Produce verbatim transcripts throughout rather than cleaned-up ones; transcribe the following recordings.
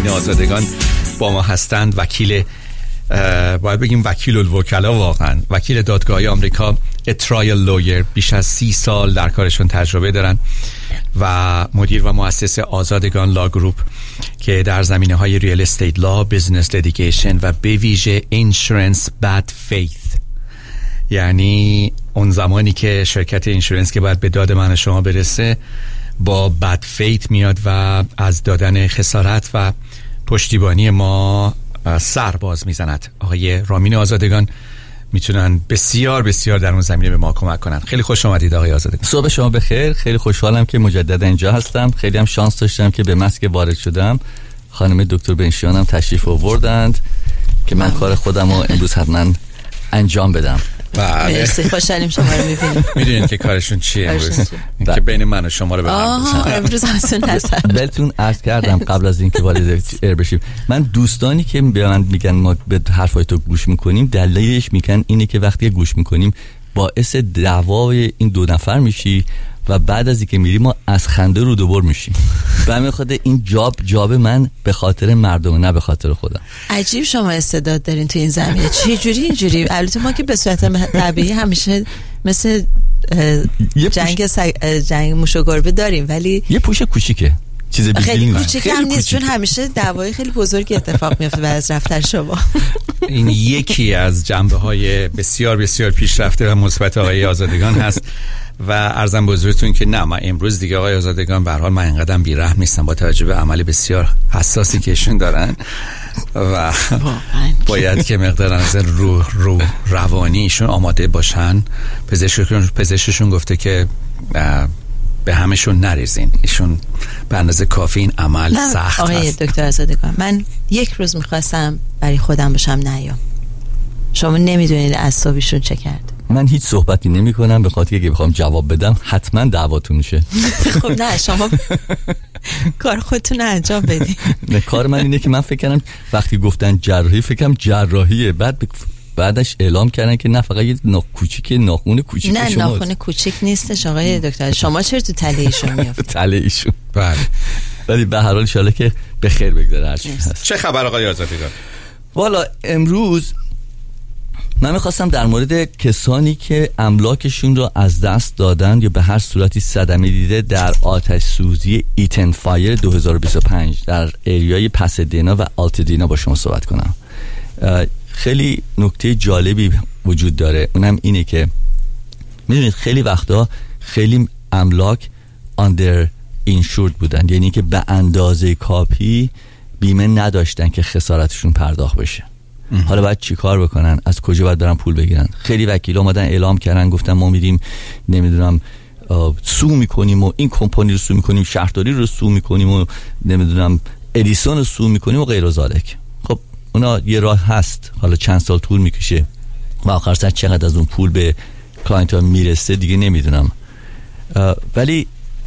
آزادگان با ما هستند. وکیل باید بگیم وکیل الوکلا، واقعا وکیل دادگاهی آمریکا، ترایل لویر، بیش از سی سال در کارشون تجربه دارن و مدیر و مؤسس آزادگان لا گروپ که در زمینه های ریال استیت لا، بیزنس لیتیگیشن و به ویژه اینشورنس بد فیث، یعنی اون زمانی که شرکت اینشورنس که باید به داد من و شما برسه با بد فیث میاد و از دادن خسارت و پشتیبانی ما سر باز میزند. آقای رامین آزادگان میتونن بسیار بسیار در اون زمینه به ما کمک کنن. خیلی خوش آمدید آقای آزادگان. صبح شما بخیر. خیلی خوشحالم که مجددا اینجا هستم. خیلی هم شانس داشتم که به مسک وارد شدم خانم دکتر بنشیان هم تشریف آوردند که من کار خودم رو امروز حتما انجام بدم. بله. مرسی، خوشحالیم شما رو می‌بینیم. میدونید که کارشون چیه امروز؟ که بین من و شما رو به هم بزنن. امروز اصلا نظر بهتون عرض کردم قبل از اینکه وارد ایر بشیم، من دوستانی که به من میگن ما به حرفای تو گوش میکنیم، دلیلش میگن اینه که وقتی گوش میکنیم باعث دعوای این دو نفر میشی و بعد از اینکه میری ما از خنده رو دوبار میشیم. به میخواد این جاب جاب من به خاطر مردم نه به خاطر خودم. عجیب شما استعداد دارین تو این زمینه. چه جوری اینجوری؟ البته ما که به صورت طبیعی همیشه مثل جنگ سگ... جنگ موش و گربه داریم، ولی یه پوش کوچیکه، چیز خیلی کوچیک هم نیست، چون همیشه دعوای خیلی بزرگی اتفاق میفته بعد از رفتن شما. این یکی از جنبه‌های بسیار بسیار پیشرفته و مثبت آقای آزادگان هست و عرضم به حضورتون که نه، من امروز دیگه آقای آزادگان به هر حال من اینقدر بی‌رحم نیستم با توجه به عمل بسیار حساسی که ایشون دارن و باید که مقدار از رو رو روانی ایشون آماده باشن. پزشکشون پزشکشون گفته که به همشون نریزین، ایشون به اندازه کافی این عمل سخت آقای هست. دکتر آزادگان، من یک روز میخواستم برای خودم باشم نیام، شما نمیدونید اعصابشون چه کرد. من هیچ صحبتی نمی کنم به خاطر که بخوام جواب بدم حتما دعواتون میشه. خب نه، شما کار خودتون انجام بدید. نه، کار من اینه که من فکر کنم وقتی گفتن جراحی فکرم جراحیه، بعد بعدش اعلام کردن که نه فقط یه نا کوچیک ناخون کوچیک شماست. نه ناخون کوچیک نیستش آقای دکتر. شما چرا تو تله ایشون میافتید؟ تله ایشون. بله. ولی به هر حال ان شاءالله که به خیر بگذره هر چی هست. چه خبر آقای آزادگان؟ والا امروز من میخواستم در مورد کسانی که املاکشون رو از دست دادن یا به هر صورتی صدمه دیده در آتش سوزی ایتن فایر دو هزار و بیست و پنج در اریای پاسادینا و آلتادینا با شما صحبت کنم. خیلی نکته جالبی وجود داره، اونم اینه که میدونید خیلی وقتا خیلی املاک آندر اینشورد بودن، یعنی که به اندازه کافی بیمه نداشتن که خسارتشون پرداخت بشه. حالا باید چی کار بکنن؟ از کجا باید برن پول بگیرن؟ خیلی وکیل اومدن اعلام کردن، گفتن ما میریم نمیدونم سو میکنیم و این کمپانی رو سو میکنیم، شهرداری رو سو میکنیم و نمیدونم ادیسون رو سو میکنیم و غیر و ذالک. خب اونا یه راه هست، حالا چند سال طول میکشه و آخر سر چقدر از اون پول به کلاینت ها میرسه دیگه نمیدونم، ولی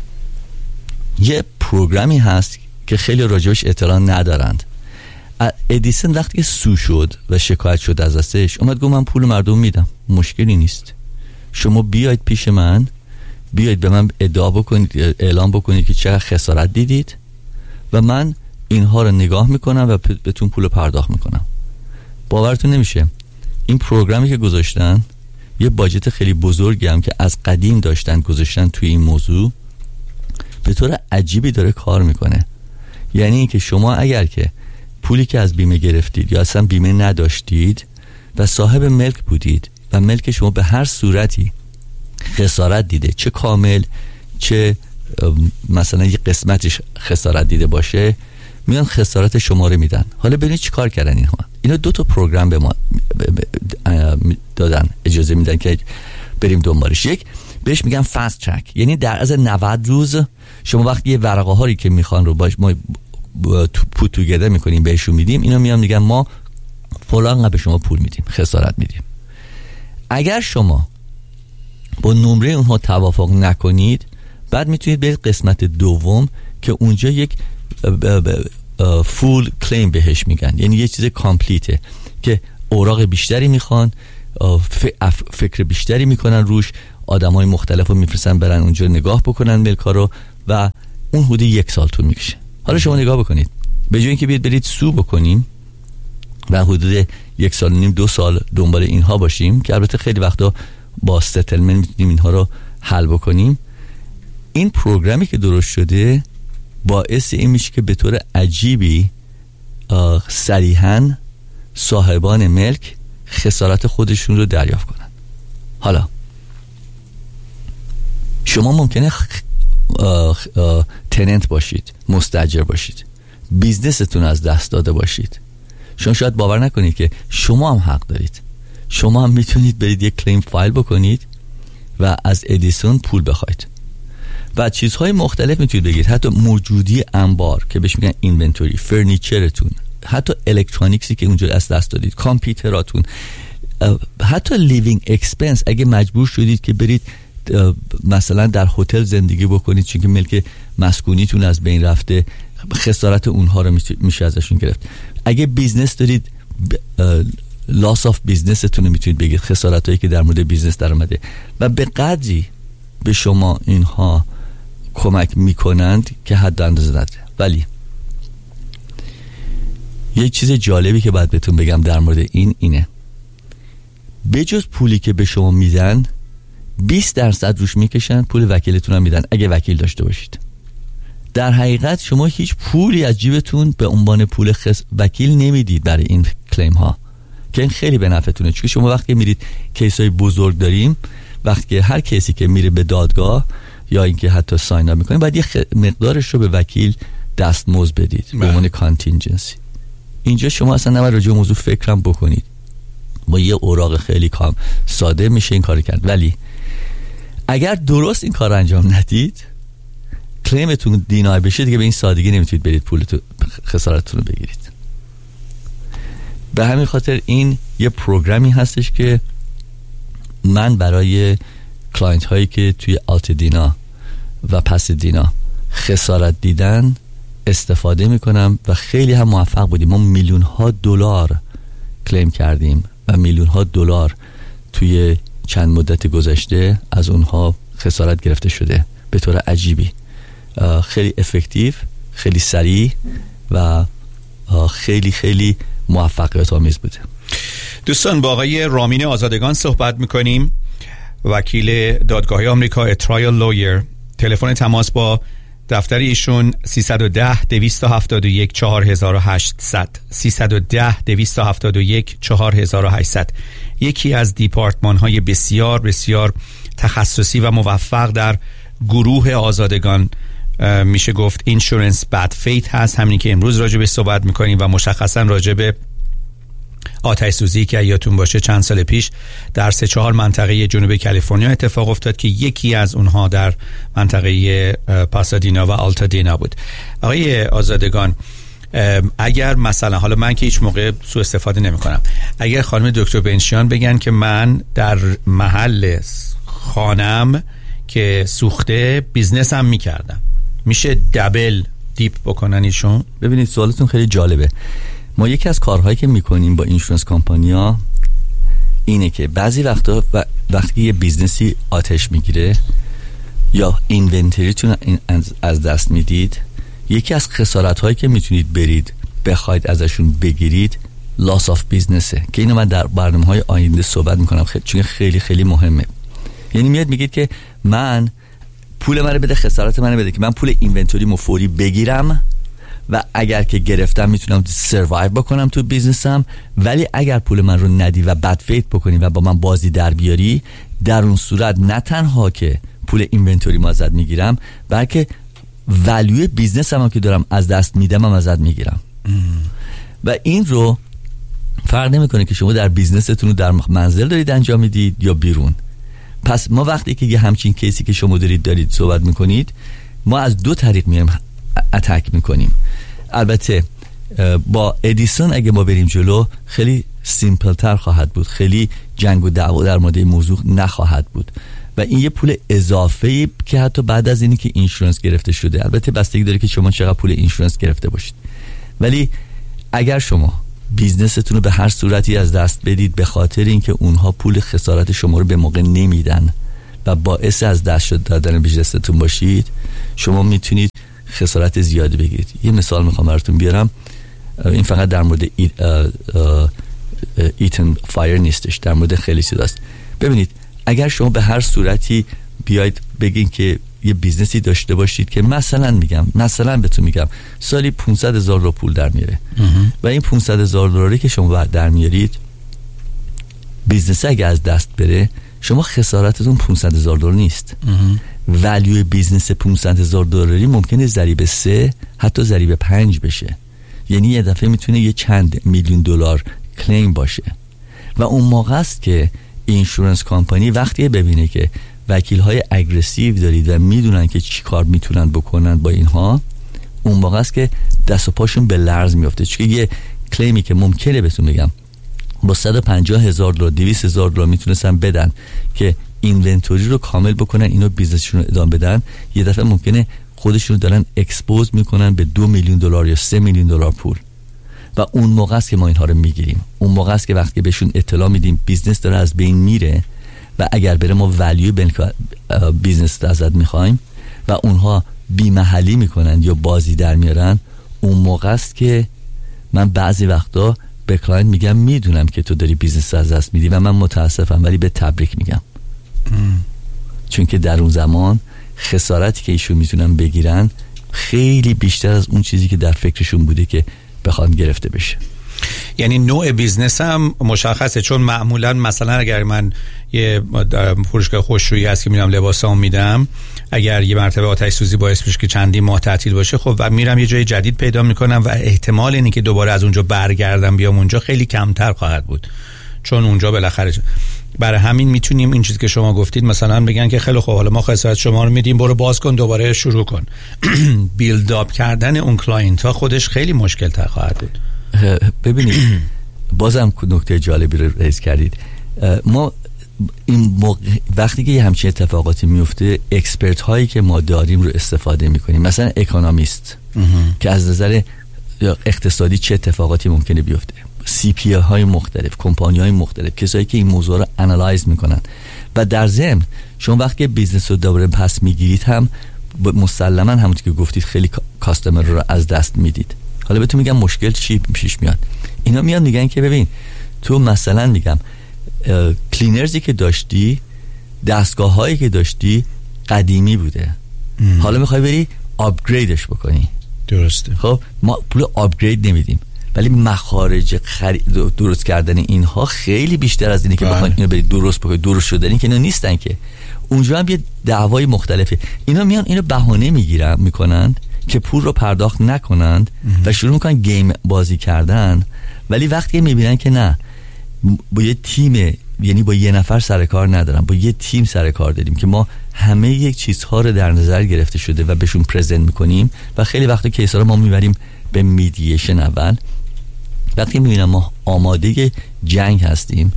یه پروگرامی هست که خیلی راجبش اطلاع ندارند. ادیسون وقتی که سو شد و شکایت شد از دستش، اومد گفت من پول مردم میدم، مشکلی نیست، شما بیاید پیش من، بیاید به من ادعا بکنید، اعلام بکنید که چقدر خسارت دیدید و من اینها رو نگاه میکنم و بهتون پول پرداخت میکنم. باورتون نمیشه این پروگرامی که گذاشتن یه باجت خیلی بزرگی هم که از قدیم داشتن گذاشتن توی این موضوع، به طور عجیبی داره کار میکنه. یعنی اینکه شما اگر که پولی که از بیمه گرفتید یا اصلا بیمه نداشتید و صاحب ملک بودید و ملک شما به هر صورتی خسارت دیده، چه کامل چه مثلا یه قسمتش خسارت دیده باشه، میان خسارت شما رو میدن. حالا ببینید چی کار کردن اینها. اینا دو تا پروگرام به ما دادن، اجازه میدن که بریم دنبالش. یک بهش میگن فست ترک، یعنی در از نود روز شما وقتی یه ورقه هایی که میخوان رو باش ما پوت توگیدر میکنیم بهشون میدیم، اینا میان میگن ما فلان به شما پول میدیم، خسارت میدیم. اگر شما با نمره اونها توافق نکنید، بعد میتونید برید قسمت دوم که اونجا یک فول کلیم بهش میگن، یعنی یه چیز کامپلیته که اوراق بیشتری میخوان، فکر بیشتری میکنن روش، آدمای مختلف رو میفرستن برن اونجا نگاه بکنن ملکا رو و اون حدود یک سال طول میکشه. حالا شما نگاه بکنید، به جای اینکه بیاید برید سو بکنیم و حدود یک سال و نیم دو سال دنبال اینها باشیم که البته خیلی وقتا با ستلمنت میتونیم اینها رو حل بکنیم، این پروگرامی که درست شده باعث این میشه که به طور عجیبی صریحاً صاحبان ملک خسارت خودشون رو دریافت کنن. حالا شما ممکنه خ... آه آه تننت باشید، مستاجر باشید، بیزنستون از دست داده باشید، شما شاید باور نکنید که شما هم حق دارید، شما هم میتونید برید یک کلیم فایل بکنید و از ادیسون پول بخواید و چیزهای مختلف میتونید بگید، حتی موجودی انبار که بهش میگن اینونتوری، فرنیچرتون، حتی الکترونیکسی که اونجا از دست دادید، کامپیوتراتون، حتی لیوینگ اکسپنس اگه مجبور شدید که برید مثلا در هتل زندگی بکنید چون که ملک مسکونیتون از بین رفته، خسارت اونها رو میشه ازشون گرفت. اگه بیزنس دارید، لاس آف بیزنستون رو میتونید بگید، خسارت هایی که در مورد بیزنس در اومده و به قدری به شما اینها کمک میکنند که حد اندازه نداره. ولی یه چیز جالبی که باید بهتون بگم در مورد این اینه، بجز پولی که به شما میدن بیست درصد روش میکشن، پول وکیلتون هم میدن اگه وکیل داشته باشید. در حقیقت شما هیچ پولی از جیبتون به عنوان پول خس... وکیل نمیدید برای این کلیم ها که این خیلی به نفعتونه، چون شما وقتی میرید کیسای بزرگ داریم، وقتی هر کسی که میره به دادگاه یا اینکه حتی ساین اپ میکنید باید یه خ... مقدارش رو به وکیل دستمزد بدید به عنوان کانتینجنسی. اینجا شما اصلا نباید راجع به موضوع فکرم بکنید، با یه اوراق خیلی کام ساده میشه این کار کرد. ولی اگر درست این کار انجام ندید، کلیمتون دینای بشه، دیگه به این سادگی نمیتونید برید پولتون خسارتتون رو بگیرید. به همین خاطر این یه پروگرامی هستش که من برای کلاینت هایی که توی آلتادینا و پاسادینا خسارت دیدن استفاده میکنم و خیلی هم موفق بودیم. ما میلیون ها دلار کلیم کردیم و میلیون ها دلار توی چند مدت گذشته از اونها خسارت گرفته شده به طور عجیبی. خیلی افکتیو، خیلی سریع و خیلی خیلی موفقیت آمیز بوده. دوستان، با آقای رامین آزادگان صحبت میکنیم، وکیل دادگاه آمریکا، اترایل لویر. تلفن تماس با دفتر ایشون سیصد و ده دویست و هفتاد و یک چهار هزار و هشتصد سیصد و ده دویست و هفتاد و یک چهار هزار و هشتصد. یکی از دیپارتمان های بسیار بسیار تخصصی و موفق در گروه آزادگان میشه گفت اینشورنس بد فیت هست، همین که امروز راجع به صحبت میکنیم و مشخصا راجع به آتش سوزی که یادتون باشه چند سال پیش در سه چهار منطقه جنوب کالیفرنیا اتفاق افتاد که یکی از اونها در منطقه پاسادینا و آلتادینا بود. آقای آزادگان، اگر مثلا، حالا من که هیچ موقع سوء استفاده نمی کنم، اگر خانم دکتر بنشیان بگن که من در محل خانم که سوخته بیزنس هم می کردم، میشه دبل دیپ بکنن ایشون؟ ببینید سوالتون خیلی جالبه. ما یکی از کارهایی که میکنیم با اینشورنس کمپانیا اینه که بعضی وقتا وقتی یه بیزنسی آتش میگیره یا اینونتریتون از دست میدید، یکی از خسارت هایی که میتونید برید بخواید ازشون بگیرید لاس آف بیزنسه، که اینو من در برنامه های آینده صحبت میکنم خیلی چون خیلی خیلی مهمه. یعنی میاد میگید که من پول منو بده، خسارت منو بده که من پول اینونتوری مو فوری بگیرم و اگر که گرفتم میتونم سروایو بکنم تو بیزنسم، ولی اگر پول من رو ندی و بد فیت بکنی و با من بازی در بیاری، در اون صورت نه تنها که پول اینونتوری ما ازت میگیرم، بلکه ولیو بیزنس هم که دارم از دست میدم هم ازت میگیرم. و این رو فرق نمیکنه که شما در بیزنستون رو در منزل دارید انجام میدید یا بیرون. پس ما وقتی که یه همچین کیسی که شما دارید دارید صحبت میکنید، ما از دو طریق میایم اتک میکنیم. البته با ادیسون اگه ما بریم جلو خیلی سیمپل تر خواهد بود، خیلی جنگ و دعوا در مورد این موضوع نخواهد بود و این یه پول اضافه‌ای که حتی بعد از اینی که اینشورنس گرفته شده، البته بستگی داره که شما چقدر پول اینشورنس گرفته باشید، ولی اگر شما بیزنستون رو به هر صورتی از دست بدید به خاطر اینکه اونها پول خسارت شما رو به موقع نمیدن و باعث از دست دادن بیزنستون باشید، شما میتونید خسارت زیادی بگیرید. یه مثال میخوام براتون بیارم. این فقط در مورد ایتن فایر نیستش، در مورد خیلی چیزاست. ببینید اگر شما به هر صورتی بیاید بگین که یه بیزنسی داشته باشید که مثلا میگم مثلا بهتون میگم سالی پانصد هزار دلار پول در میاره و این پانصد هزار دلاری که شما در میارید، بیزنس اگه از دست بره شما خسارتتون پانصد هزار دلار نیست. ولیو بیزنس پانصد هزار دلاری ممکنه ضریب سه حتی ضریب پنج بشه، یعنی یه دفعه میتونه یه چند میلیون دلار کلیم باشه و اون موقع است که اینشورنس کمپانی وقتی ببینه که وکیل های اگریسیو دارید و میدونن که چی کار میتونن بکنن با اینها، اون موقع است که دست و پاشون به لرز میفته. چون یه کلیمی که ممکنه بهتون بگم با صد و پنجاه هزار دلار دویست هزار دلار میتونستن بدن که اینونتوری رو کامل بکنن، اینو بیزنسشون رو ادامه بدن، یه دفعه ممکنه خودشون دارن اکسپوز میکنن به دو میلیون دلار یا سه میلیون دلار پول و اون موقع است که ما اینها رو میگیریم. اون موقع است که وقتی بهشون اطلاع میدیم بیزنس داره از بین میره و اگر بره ما ولیو بیزنس ازت میخوایم و اونها بی محلی میکنن یا بازی در میارن، اون موقع است که من بعضی وقتا به کلاینت میگم میدونم که تو داری بیزنس از دست میدی و من متاسفم ولی به تبریک میگم ام. چون که در اون زمان خسارتی که ایشون میتونن بگیرن خیلی بیشتر از اون چیزی که در فکرشون بوده که بخوان گرفته بشه. یعنی نوع بیزنس هم مشخصه، چون معمولا مثلا اگر من یه فروشگاه خوشرویی هست که میرم لباسام میدم، اگر یه مرتبه آتش سوزی باعث بشه که چندین ماه تعطیل باشه، خب و میرم یه جای جدید پیدا میکنم و احتمال اینی که دوباره از اونجا برگردم بیام اونجا خیلی کمتر خواهد بود، چون اونجا بالاخره. برای همین میتونیم این چیزی که شما گفتید مثلا بگن که خیلی خوب حالا ما خسارت شما رو میدیم، برو باز کن دوباره شروع کن. بیلد اپ کردن اون کلاینت ها خودش خیلی مشکل تر خواهد بود. ببینید بازم نکته جالبی رو ریز کردید. ما این موقع وقتی که یه همچین اتفاقاتی میفته، اکسپرت هایی که ما داریم رو استفاده میکنیم، مثلا اکونومیست که از نظر اقتصادی چه اتفاقاتی ممکنه بیفته، سی پی های مختلف، کمپانی های مختلف، کسایی که این موضوع رو انالایز میکنن و در ضمن شما وقتی بیزنس رو دوباره پس میگیرید هم مسلما همونطور که گفتید خیلی کاستمر رو از دست میدید. حالا بهتون میگم مشکل چی پیش میاد. اینا میان میگن که ببین تو مثلا میگم کلینرزی که داشتی، دستگاه هایی که داشتی قدیمی بوده ام. حالا میخوای بری آپگریدش بکنی. درسته. خب ما پول آپگرید نمیدیم ولی مخارج خرید درست کردن اینها خیلی بیشتر از اینه که بخواید اینو برید درست بکنید. درست شدن که اینا نیستن که اونجا هم یه دعوای مختلفه. اینا میان اینو بهانه میگیرن میکنند که پول رو پرداخت نکنند ام. و شروع میکنن گیم بازی کردن، ولی وقتی میبینن که نه با یه تیم، یعنی با یه نفر سر کار ندارم، با یه تیم سر کار داریم که ما همه یک چیزها رو در نظر گرفته شده و بهشون پرزنت میکنیم و خیلی وقتا کیسا رو ما میبریم به میدییشن. اول وقتی میبینم ما آماده جنگ هستیم،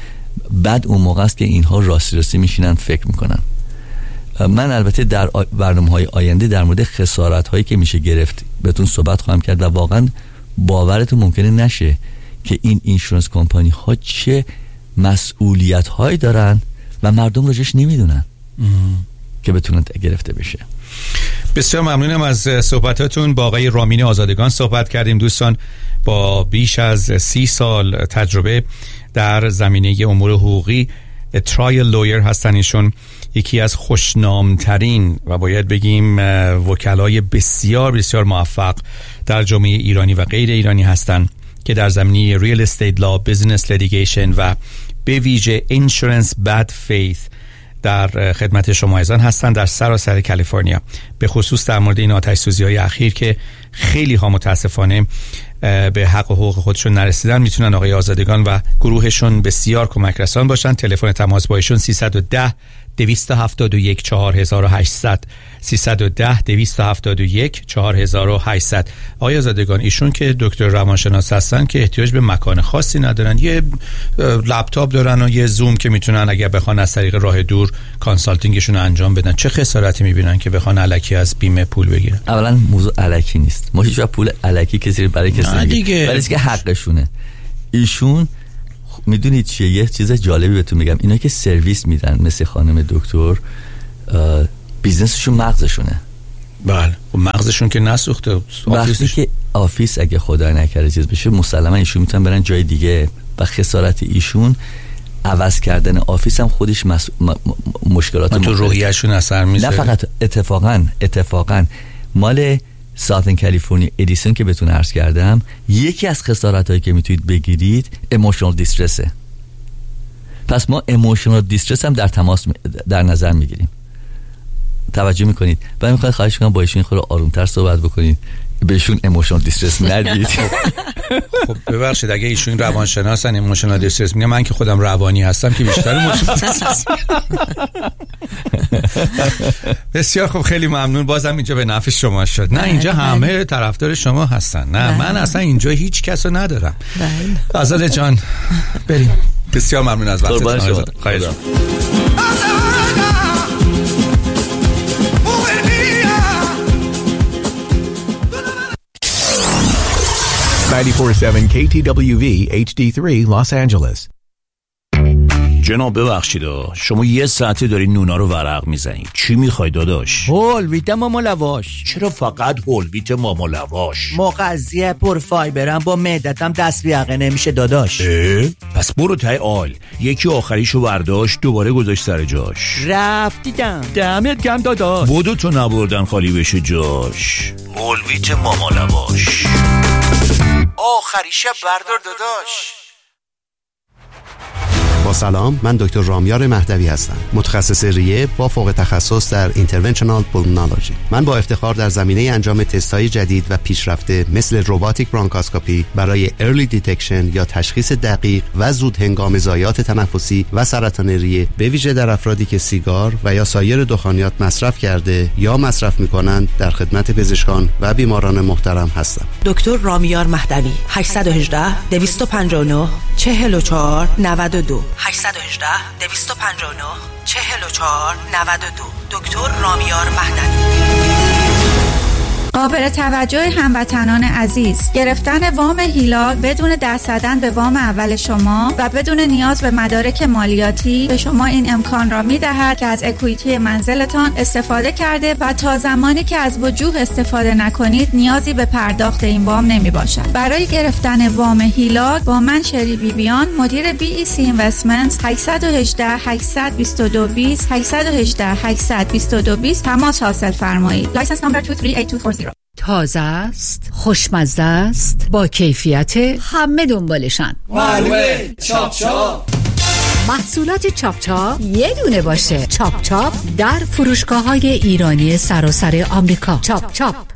بعد اون موقع است که اینها راستی راستی میشینن فکر میکنن. من البته در برنامه‌های آینده در مورد خسارت هایی که میشه گرفت بهتون صحبت خواهم کرد و واقعا باورتون ممکنه نشه که این اینشورنس کمپانی ها چه مسئولیت هایی دارن و مردم راجش نمیدونن که بتونن گرفته بشه. بسیار ممنونم از صحبتاتون. با آقای رامین آزادگان صحبت کردیم. دوستان با بیش از سی سال تجربه در زمینه امور حقوقی، ترایل لویر هستن. ایشون یکی از خوشنامترین و باید بگیم وکلای بسیار بسیار موفق در جامعه ایرانی و غیر ایرانی هستن که در زمینه ریل استیت لا، بیزنس لیتیگیشن و به ویژه اینشورنس بد فیث در خدمت شما عزیزان هستن در سراسر کالیفرنیا، به خصوص در مورد این آتش سوزی های اخیر که خیلی ها متاسفانه به حق و حقوق خودشون نرسیدن. میتونن آقای آزادگان و گروهشون بسیار کمک رسان باشن. تلفن تماس با ایشون سیصد و ده دویست و هفتاد و یک چهار هزار و هشتصد سیصد و ده دویست و هفتاد و یک چهار هزار و هشتصد. آقای آزادگان ایشون که دکتر روانشناس هستن که احتیاج به مکان خاصی ندارن، یه لپتاپ دارن و یه زوم که میتونن اگر بخوان از طریق راه دور کانسالتینگشون رو انجام بدن. چه خسارتی میبینن که بخوان الکی از بیمه پول بگیرن؟ اولا موضوع الکی نیست، ما هیچ وقت پول الکی کسی برای کسی نمیگیم، ولی که حقشونه. ایشون میدونید چیه؟ یه چیز جالبی بهتون میگم، اینا که سرویس میدن مثل خانم دکتر، بیزنسشون مغزشونه. بله، و مغزشون که نسوخته. وقتی که آفیس اگه خدا نکرده چیز بشه مسلما ایشون میتونن برن جای دیگه و خسارت ایشون عوض کردن آفیس هم خودش مس... م... م... مشکلات تو روحیه‌شون اثر میذاره. نه فقط اتفاقا اتفاقا مال ساوثرن کالیفرنیا ادیسون که بهتون عرض کردم، یکی از خسارتایی که میتونید بگیرید ایموشنال دیسترسه. پس ما ایموشنال دیسترس هم در تماس در نظر میگیریم. توجه میکنید و میخوام خواهش کنم با ایشون خود آرومتر صحبت بکنید، بهشون ایموشنال دیسترس ندید. خب ببخشید اگه ایشون روانشناسن ایموشنال دیسترس میگه، من که خودم روانی هستم که بیشتر ایموشنال دیسترس. بسیار خب، خیلی ممنون. بازم اینجا به نفع شما شد. نه اینجا همه طرفدار شما هستن. نه من اصلا اینجا هیچ کسو ندارم. آزاده جان بریم. بسیار ممنون از وقتتون. خواهش ninety-four point seven K T W V H D three Los Angeles. جناب ببخشید شما یه ساعته داری نونا رو ورق میزنید. چی میخوای داداش؟ هول ویت ماما لواش. چرا فقط هول ویت ماما لواش؟ مغذیه پر فایبرم، با معدتم دست بیعقه نمیشه داداش. پس برو تای آل، یکی آخریشو برداشت دوباره گذاشت سر جاش. رفتیدم دمت گم داداش. بودو تو نبردن خالی بشه جاش. هول ویت ماما لواش آخریشه بردار داداش. با سلام، من دکتر رامیار مهدوی هستم، متخصص ریه با فوق تخصص در اینترونشنال پولمونولوژی. من با افتخار در زمینه انجام تست‌های جدید و پیشرفته مثل روباتیک برونکاسکوپی برای ارلی دیتکشن یا تشخیص دقیق و زود هنگام ضایعات تنفسی و سرطان ریه، به ویژه در افرادی که سیگار و یا سایر دخانیات مصرف کرده یا مصرف می‌کنند، در خدمت پزشکان و بیماران محترم هستم. دکتر رامیار مهدوی. هشت یک هشت دویست و پنجاه و نه چهل و چهار نود و دو هشت یک هشت دویست و پنجاه و نه چهل و چهار نود و دو. دکتر رامیار مهدوی. قابل توجه هموطنان عزیز، گرفتن وام هیلال بدون دست زدن به وام اول شما و بدون نیاز به مدارک مالیاتی به شما این امکان را می‌دهد که از اکویتی منزلتان استفاده کرده و تا زمانی که از وجوه استفاده نکنید نیازی به پرداخت این وام نمی‌باشد. برای گرفتن وام هیلال با من شری بیبیان، مدیر بی ای سی اینوستمنتس، هشت یک هشت هشت دو دو بیست هشت یک هشت هشت دو دو بیست تماس حاصل فرمایید. لایسنس نمبر دو سه هشت دو چهار صفر. تازه است، خوشمزه است، با کیفیت، همه دنبالشن. معلومه چاپ چاپ. محصولات چاپ چاپ یه دونه باشه. چاپ چاپ در فروشگاه‌های ایرانی سراسر آمریکا. چاپ چاپ